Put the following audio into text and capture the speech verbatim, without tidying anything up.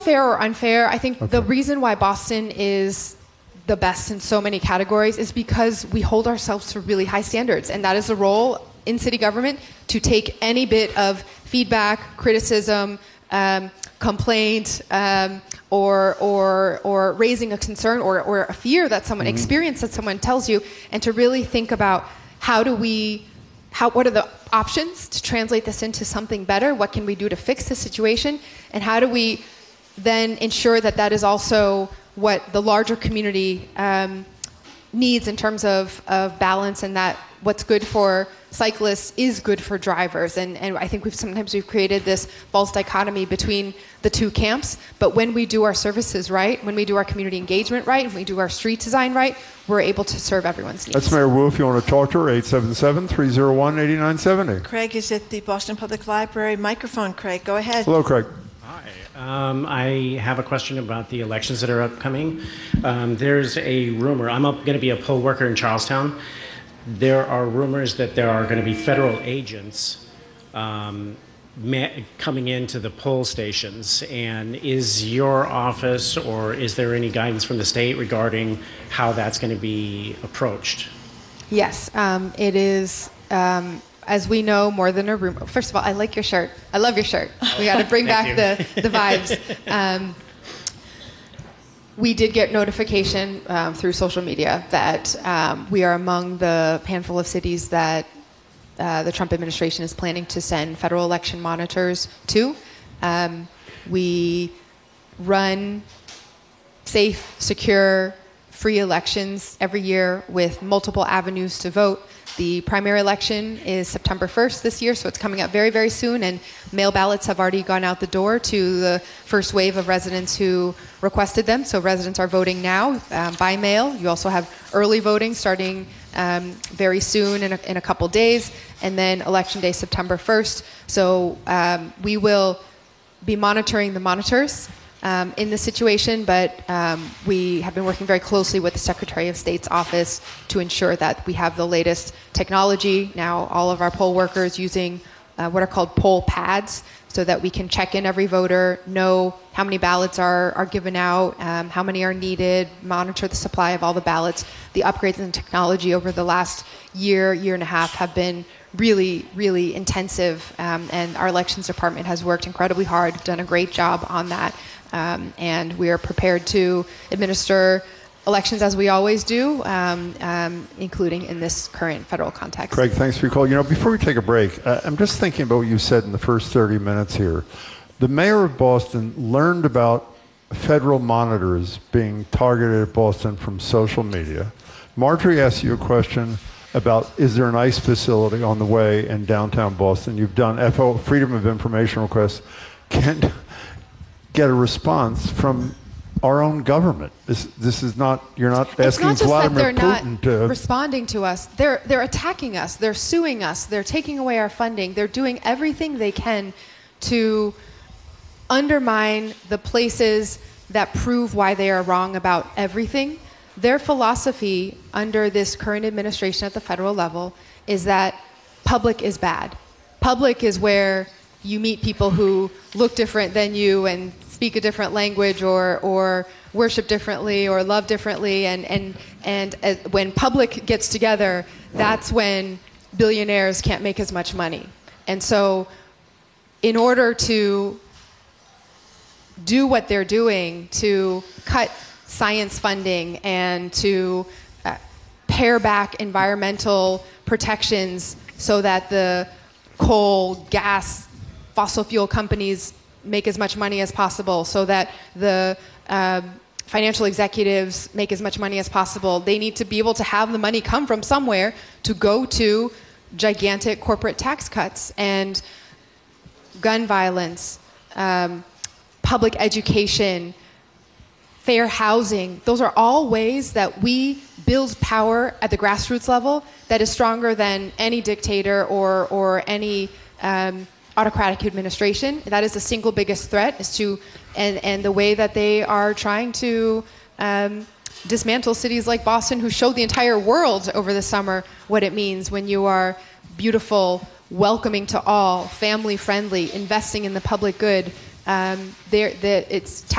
Fair or unfair, I think Okay. the reason why Boston is the best in so many categories is because we hold ourselves to really high standards, and that is the role in city government, to take any bit of feedback, criticism, um, complaint, um, or or or raising a concern or, or a fear that someone Mm-hmm. experience that someone tells you, and to really think about how do we how what are the options to translate this into something better? What can we do to fix the situation? And how do we then ensure that that is also what the larger community um, needs in terms of, of balance, and that what's good for cyclists is good for drivers. And, and I think we've sometimes we've created this false dichotomy between the two camps. But when we do our services right, when we do our community engagement right, when we do our street design right, we're able to serve everyone's needs. That's Mayor Wu. If you want to talk to her, eight seven seven, three oh one, eight nine seven oh. Craig is at the Boston Public Library microphone. Craig, go ahead. Hello, Craig. Hi. Um, I have a question about the elections that are upcoming. Um, there's a rumor. I'm going to be a poll worker in Charlestown. There are rumors that there are going to be federal agents um, ma- coming into the poll stations. And is your office, or is there any guidance from the state regarding how that's going to be approached? Yes, um, it is. Um, as we know, more than a rumor. First of all, I like your shirt. I love your shirt. We got to bring back the, the vibes. Um, we did get notification um, through social media that um, we are among the handful of cities that uh, the Trump administration is planning to send federal election monitors to. Um, we run safe, secure, free elections every year with multiple avenues to vote. The primary election is September first this year, so it's coming up very, very soon, and mail ballots have already gone out the door to the first wave of residents who requested them. So residents are voting now um, by mail. You also have early voting starting um, very soon in a, in a couple days, and then Election Day, September first. So um, we will be monitoring the monitors Um, in this situation, but um, we have been working very closely with the Secretary of State's office to ensure that we have the latest technology. Now, all of our poll workers using uh, what are called poll pads, so that we can check in every voter, know how many ballots are, are given out, um, how many are needed, monitor the supply of all the ballots. The upgrades in technology over the last year, year and a half have been really, really intensive, um, and our elections department has worked incredibly hard, done a great job on that. Um, and we are prepared to administer elections as we always do, um, um, including in this current federal context. Craig, thanks for your call. You know, before we take a break, uh, I'm just thinking about what you said in the first thirty minutes here. The mayor of Boston learned about federal monitors being targeted at Boston from social media. Marjorie asked you a question about, is there an ICE facility on the way in downtown Boston? You've done F O, Freedom of Information requests. Can't get a response from our own government. This this is not, you're not asking it's not just Vladimir that they're Putin not to responding to us. They're they're attacking us. They're suing us. They're taking away our funding. They're doing everything they can to undermine the places that prove why they are wrong about everything. Their philosophy under this current administration at the federal level is that public is bad. Public is where you meet people who look different than you and speak a different language, or or worship differently, or love differently, and and and uh, when public gets together, that's when billionaires can't make as much money. And so in order to do what they're doing, to cut science funding and to uh, pare back environmental protections so that the coal, gas, fossil fuel companies make as much money as possible, so that the uh, financial executives make as much money as possible. They need to be able to have the money come from somewhere to go to gigantic corporate tax cuts and gun violence, um, public education, fair housing. Those are all ways that we build power at the grassroots level that is stronger than any dictator or or any um, autocratic administration. That is the single biggest threat, is to, and, and the way that they are trying to um, dismantle cities like Boston, who showed the entire world over the summer what it means when you are beautiful, welcoming to all, family friendly, investing in the public good, Um, there, that it's